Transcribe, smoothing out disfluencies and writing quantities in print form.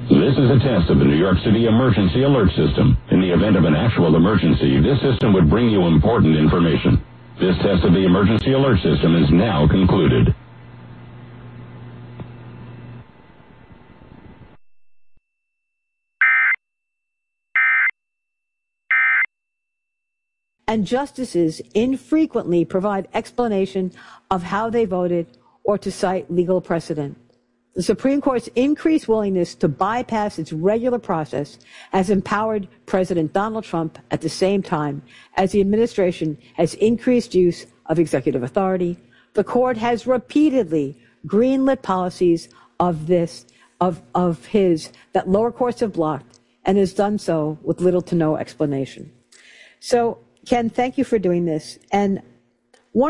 This is a test of the New York City Emergency Alert System. In the event of an actual emergency, this system would bring you important information. This test of the Emergency Alert System is now concluded. And justices infrequently provide explanation of how they voted or to cite legal precedent. The Supreme Court's increased willingness to bypass its regular process has empowered President Donald Trump at the same time as the administration has increased use of executive authority. The court has repeatedly greenlit policies of his that lower courts have blocked and has done so with little to no explanation. So, Ken, thank you for doing this. And